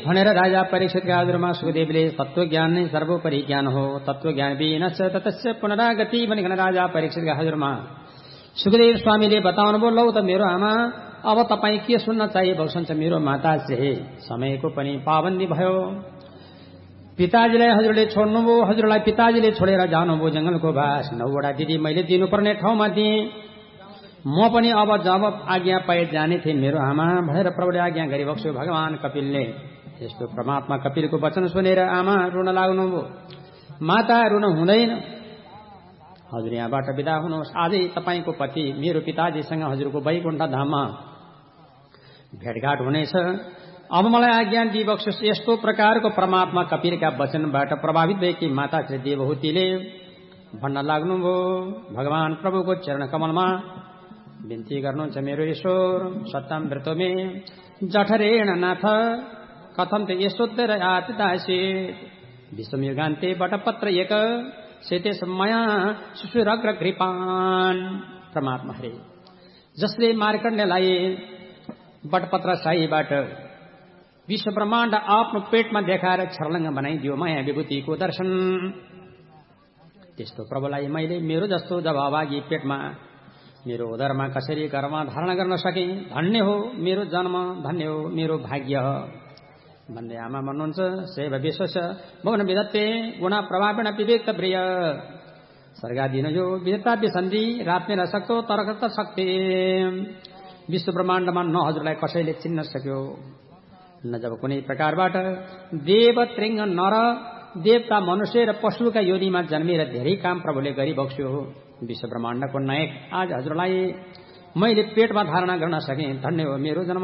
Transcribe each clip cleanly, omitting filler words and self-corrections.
भनेर राजा परीक्षितका हजुरमा सुखदेवले तत्वज्ञान नै सर्वोपरि ज्ञान हो, तत्वज्ञान विनश्च ततस्य पुनरागति भनिकन राजा परीक्षितका हजुरमा सुखदेव स्वामीले बताउनुभयो, लौ त मेरो आमा, अब तपाईँ के सुन्न चाहिए भन्छन्। मेरो माताश्री, समयको पनि पाबन्दी भयो। पिताजीलाई हजुरले छोड्नुभयो, हजुरलाई पिताजीले छोडेर जानुभयो जंगलको बास। 9वटा दिदी मैले दिनुपर्ने ठाउँमा दिएँ। म पनि अब जब आज्ञा पाए जाने थिएँ मेरो आमा भनेर प्रभुले आज्ञा गरिबक्स्यो। भगवान कपिलले यस्तो परमात्मा कपिलको वचन सुनेर आमा रुन लाग्नुभयो। माता रुन हुँदैन, हजुर यहाँबाट विदा हुनुहोस्। आजै तपाईँको पति मेरो पिताजीसँग हजुरको वैकुण्ठ धाममा भेटघाट हुनेछ। अब मलाई आज्ञा दिइबक्स्योस्। यस्तो प्रकारको परमात्मा कपिलका वचनबाट प्रभावित भएकी माता श्री देवहूतिले भन्न लाग्नुभयो। भगवान प्रभुको चरण कमलमा बिन्ती गर्नुहुन्छ, मेरो ईश्वर सत्यम व्रतमे जठरेण नाथ कथम ते यशोत्तर आतिदासी विश्वयुगान्ते बटपत्र एक सेते मया सुसुरग्र कृपान। परमात्मा हरे, जसले मार्कण्डेयलाई बटपत्र शाहीबाट विश्व ब्रह्माण्ड आफ्नो पेटमा देखाएर छर्लङ्ग बनाइदियो माया विभूतिको दर्शन, त्यस्तो प्रभुलाई मैले मेरो जस्तो जब अभागी पेटमा मेरो उदरमा कसरी गर्भमा धारण गर्न सके, धन्य हो मेरो जन्म, धन्य हो मेरो भाग्य भन्दै आमा भन्नुहुन्छ। सेव विश्वस भवन विदत्ते गुणा प्रभावेण विवेक प्रिय सर्गादिन जो विदता विसन्धि रात्ने र सक्तो तरकत शक्ति। विश्व ब्रह्माण्डमा न हजुरलाई कसैले चिन्न सक्यो, न जब कुनै प्रकारबाट देव त्रिङ्ग नर देवता मनुष्य र पशुका योनिमा जन्मेर धेरै काम प्रभुले गरिबक्स्यो। विश्व ब्रह्माण्डको नायक आज हजुरलाई मैले पेटमा धारणा गर्न सकेँ, धन्य हो मेरो जन्म।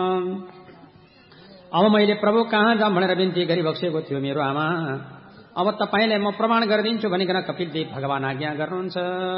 अब मैले प्रभु कहाँ जाऊँ भनेर बिन्ती गरिबक्सेको थियो मेरो आमा। अब तपाईँलाई म प्रमाण गरिदिन्छु भनिकन कपिलदेव भगवान आज्ञा गर्नुहुन्छ।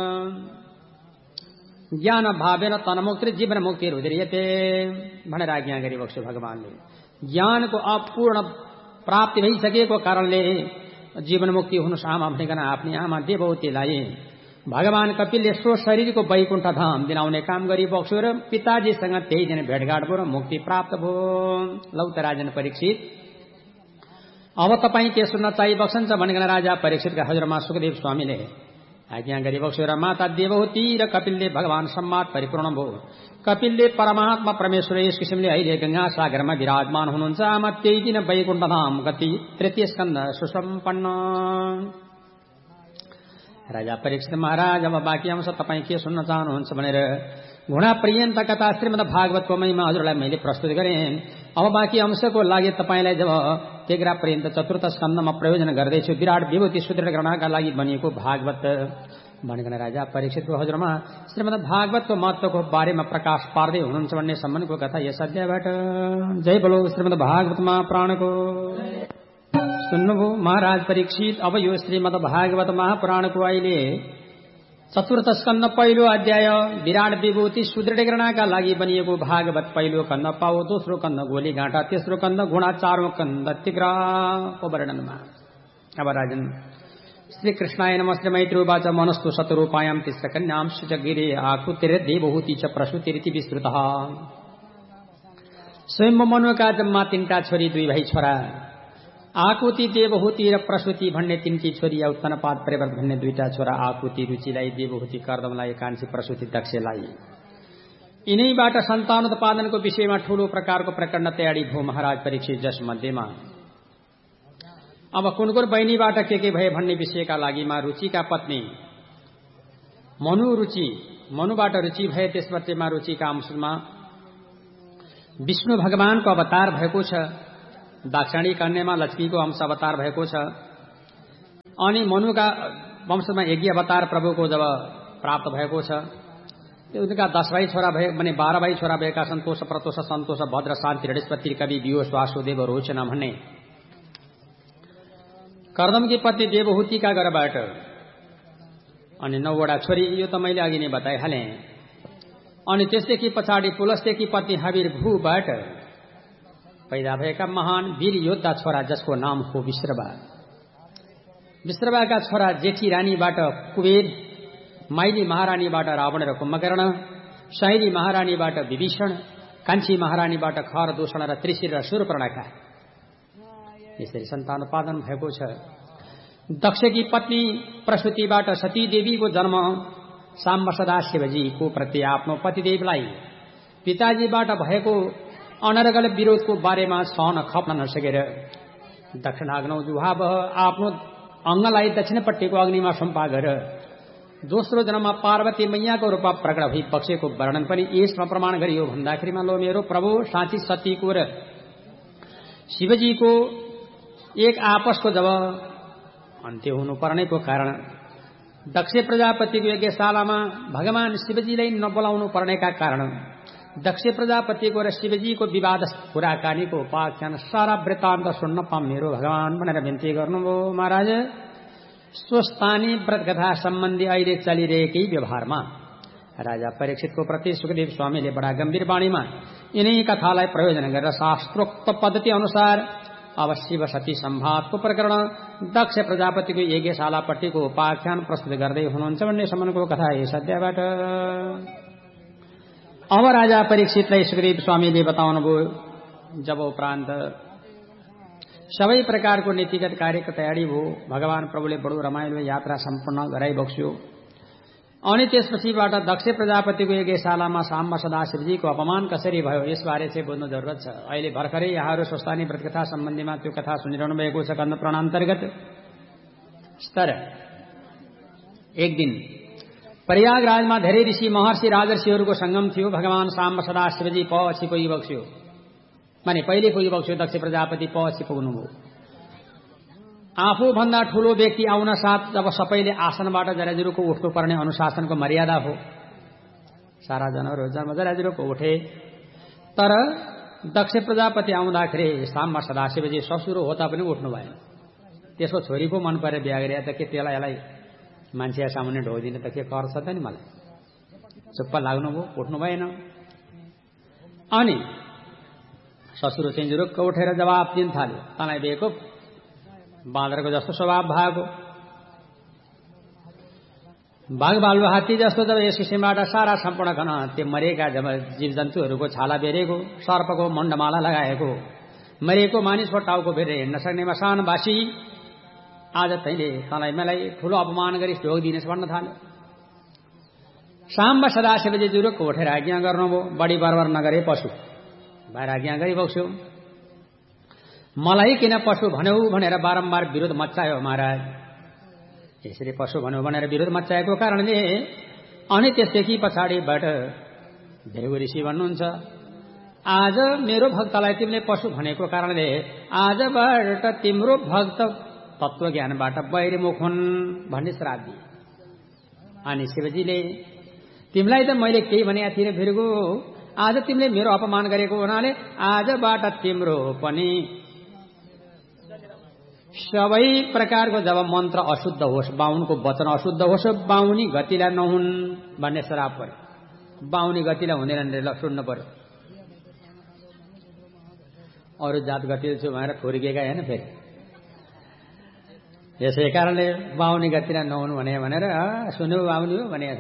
ज्ञान भावेन तनमुक्ति जीवन मुक्ति हृदयते भनेर आज्ञा गरिबक्स्यो भगवानले। ज्ञानको अपूर्ण प्राप्ति भइसकेको कारणले जीवन मुक्ति हुनुहोस् आमा भनिकन आफ्नी आमा देवहूतिलाई भगवान कपिलले सो शरीरको वैकुण्ठ धाम दिलाउने काम गरिबक्स्यो र पिताजीसँग त्यही दिन भेटघाट भयो र मुक्ति प्राप्त भयो। लौ त राजन परीक्षित, अब तपाईँ के सुन्न चाहिबक्सन्छ भनिकन राजा परीक्षितका हजुरमा सुखदेव स्वामीले आज्ञा गरिबक्स्यो र माता देवहूति र कपिलले भगवान सम्वाद परिपूर्ण भयो। कपिलले परमात्मा परमेश्वर यस किसिमले अहिले गंगा सागरमा विराजमान हुनुहुन्छ। आमा त्यही दिन वैकुण्ठ धाम गति तृतीय स्कन्द सुसम्पन्न। राजा परीक्षित महाराज, अब बाँकी अंश तपाईँ के सुन्न चाहनुहुन्छ भनेर घुणा पर्यन्त कथा श्रीमद् भागवतको महिमा हजुरलाई मैले प्रस्तुत गरेँ। अब बाँकी अंशको लागि तपाईँलाई जब तेघ्रा पर्यन्त चतुर्थ स्कन्धमा प्रयोजन गर्दैछु विराट विभूति सुदृढ गर्नका लागि बनिएको भागवत भनिकन राजा परीक्षितको हजुरमा श्रीमद् भागवतको महत्वको बारेमा प्रकाश पार्दै हुनुहुन्छ भन्ने सम्बन्धको कथा यस अध्यायबाट। जय बोलो श्रीमद् भागवतमा प्राणको। सुन्नुभयो महाराज परीक्षित, अब यो श्रीमद् भागवत महापुराणको अहिले चतुर्थ स्कन्द पहिलो अध्याय विराट विभूति सुदृढ गर्नका लागि बनिएको भागवत पहिलो कन्द पाओ, दोस्रो कन्द गोली गाँठा, तेस्रो कन्द घुँडा, चारौं कन्द तिग्राको वर्णनमा। अब राजन श्री कृष्णाय नमः। श्री मैत्रीवाच मनस्तु शतरूपायां तिस्र कन्यां गिरे आकृतिर देवहूति च प्रसूतिरिति विस्तृतः। स्वयं मनुका जम्मा 3टा छोरी 2 भाइ छोरा, आकुति देवहूति र प्रसूति भन्ने 3टी छोरी, उत्तनपाद प्रेव्रत भन्ने 2टा छोरा। आकुति रुचिलाई, देवहूति कर्दमलाई, कान्छी प्रसूति दक्षलाई। यिनैबाट सन्तान उत्पादनको विषयमा ठूलो प्रकारको प्रकरण तयारी भयो महाराज परीक्षित। जस मध्येमा अब कुन बहिनीबाट के भए भन्ने विषयका लागि रुचिका पत्नी मनुबाट रुचि भए, त्यसपछिमा रुचिका अंशमा विष्णु भगवानको अवतार भएको छ। दाक्षिणी कन्यामा लक्ष्मीको अंश अवतार भएको छ। अनि मनुका वंशमा यज्ञ अवतार प्रभुको जब प्राप्त भएको छ, उनका 10 भाइ छोरा भए भने 12 भाइ छोरा भएका सन्तोष, प्रतोष, सन्तोष, भद्र, शान्ति, हृदयस्पति, कवि, वियोष, वासुदेव, रोचन भन्ने कर्दमकी पत्नी देवहूतिका घरबाट अनि 9वटा छोरी, यो त मैले अघि नै बताइहालेँ। अनि त्यसदेखि पछाडि पुलस्त्यकी पत्नी हवीर भूबाट पैदा भएका महान वीर योद्धा छोरा जसको नाम हो विश्रवा। विश्रवाका छोरा जेठी रानीबाट कुबेर, माइली महारानीबाट रावण र कुम्भकर्ण, साइली महारानीबाट विभीषण, कान्छी महारानीबाट खर, दूषण र त्रिशिर र शूर्पणखा। यसरी सन्तानोत्पादन भएको छ। दक्षकी पत्नी प्रसूतिबाट सती देवीको जन्म साम्ब सदाशिवजीको प्रति आफ्नो पतिदेवलाई पिताजीबाट भएको अनर्गल विरोधको बारेमा सहन खप्न नसकेर दक्षिणाग्नौ जुहावह आफ्नो अङ्गलाई दक्षिणपट्टिको अग्निमा सुम्पा गरेर दोस्रो जन्ममा पार्वती मैयाको रूपमा प्रकट भई पक्षको वर्णन पनि यसमा प्रमाण गरियो भन्दाखेरिमा लो मेरो प्रभु साँची सतीको र शिवजीको एक आपसको जब अन्त्य हुनुपर्नेको कारण दक्ष प्रजापतिको यज्ञशालामा भगवान शिवजीलाई नबोलाउनु पर्नेका कारण दक्ष प्रजापतिको र शिवजीको विवाद कुराकानीको उपाख्यान सारा वृत्तान्त सुन्न पाऊँ मेरो भगवान भनेर विन्ती गर्नुभयो। महाराज स्वस्थानी व्रतकथा सम्बन्धी अहिले चलिरहेकै व्यवहारमा राजा परीक्षितको प्रति सुखदेव स्वामीले बडा गम्भीर वाणीमा यिनै कथालाई प्रयोजन गरेर शास्त्रोक्त पद्धति अनुसार अब शिव सती सम्वादको प्रकरण दक्ष प्रजापतिको यज्ञशालापट्टिको उपाख्यान प्रस्तुत गर्दै हुनुहुन्छ भन्ने सम्बन्धको कथा यस अध्यायबाट। अब राजा परीक्षितलाई सुखदेव स्वामीले बताउनुभयो जब उपरान्त सबै प्रकारको नीतिगत कार्यको तयारी भयो, भगवान प्रभुले बडो रमाइलो यात्रा सम्पन्न गराइबक्स्यो अनि त्यसपछिबाट दक्ष प्रजापतिको यज्ञशालामा साम्ब सदाशिवजीको अपमान कसरी भयो यसबारे चाहिँ बुझ्नु जरुरत छ। अहिले भर्खरै यहाँहरू स्वस्थानी व्रतकथा सम्बन्धीमा त्यो कथा सुनिरहनु भएको छ कन्द पुराण अन्तर्गत। तर एक दिन प्रयागराजमा धेरै ऋषि महर्षि राजर्षिहरूको संगम थियो। भगवान साम्ब सदाशिवजी पछि पुगिबक्स्यो माने पहिले पुगिबक्स्यो, दक्ष प्रजापति पछि पुग्नुभयो। आफूभन्दा ठूलो व्यक्ति आउन साथ जब सबैले आसनबाट जराजुरुको उठ्नुपर्ने अनुशासनको मर्यादा हो, सारा जनहरू जराजुरुको उठे। तर दक्ष प्रजापति आउँदाखेरि साम्ब सदाशिवजी ससुरो होता पनि उठ्नु भएन। त्यसको छोरी पो मन परे बिहा गरे त के त्यसलाई यसलाई मान्छे सामुन्ने ढोदिने त के गर्छ त नि, मलाई चुप्प लाग्नुभयो, उठ्नु भएन। अनि ससुरो चाहिँ जुरुक्क उठेर जवाब दिन थाल्यो, तँलाई बेको बाँदरको जस्तो स्वभाव भएको, बाघ बालु हात्ती जस्तो जब यस किसिमबाट सारा सम्पूर्ण घन त्यो मरेका जब जीव जन्तुहरूको छाला बेरेको, सर्पको मण्डमाला लगाएको, मरेको मानिसको टाउको बेरेर हिँड्न सक्ने मसानवासी आज तैँले तँलाई मलाई ठूलो अपमान गरी ढोग दिनेछ भन्न थाल्यो। साम्ब सदाशिवजी जुरुक्क उठेर आज्ञा गर्नुभयो, बढी बर्बर नगरे पशु बाहिर आज्ञा गरिबक्स्यो। मलाई किन पशु भन्यौ भनेर बारम्बार विरोध मच्चायो महाराज। यसरी पशु भन्यौ भनेर विरोध मच्चाएको कारणले अनि त्यसदेखि पछाडिबाट भृगु ऋषि भन्नुहुन्छ, आज मेरो भक्तलाई तिमीले पशु भनेको कारणले आजबाट तिम्रो भक्त तत्वज्ञानबाट बहिर्मुख हुन् भन्ने श्राप दिए। अनि शिवजीले तिमीलाई त मैले केही भनेको थिएँ भृगु, आज तिमीले मेरो अपमान गरेको हुनाले आजबाट तिम्रो पनि सबै प्रकारको जब मन्त्र अशुद्ध होस्, बाहुनको वचन अशुद्ध होस्, बाहुनी गतिलाई नहुन् भन्ने श्राप पर्यो। बाहुनी गतिलाई हुँदैन ल सुन्नु पर्यो। अरू जात गतिलो छु भनेर फुर्केका होइन फेरि। यसै कारणले बाहुनी गतिलाई नहुनु भनेर सुन्यो बाहुनी हो भने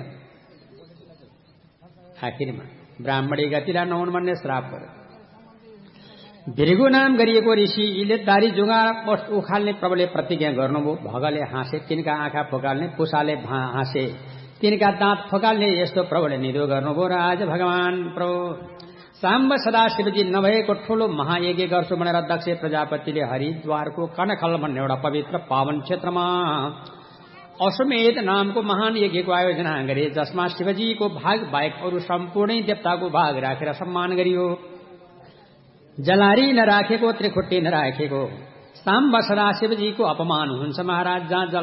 आखिरमा ब्राह्मणी गतिलाई नहुनु भन्ने श्राप पर्यो। भृगु नाम गरिएको ऋषिले दारी जुङ्गा उखाल्ने प्रभुले प्रतिज्ञा गर्नुभयो। भगले हाँसे, तिनका आँखा फोकाल्ने, पुसाले हाँसे, तिनका दाँत फोकाल्ने, यस्तो प्रभुले निधो गर्नुभयो। र आज भगवान प्रभु साम्ब सदाशिवजी नभएको ठूलो महायज्ञ गर्छु भनेर दक्ष प्रजापतिले हरिद्वारको कनखल भन्ने एउटा पवित्र पावन क्षेत्रमा अश्वमेध नामको महान यज्ञको आयोजना गरे, जसमा शिवजीको भाग बाहेक अरू सम्पूर्ण देवताको भाग राखेर सम्मान गरियो। जलारी नराखेको, त्रिखुट्टी नराखेको साम्ब सदाशिवजीको अपमान हुन्छ महाराज। जहाँ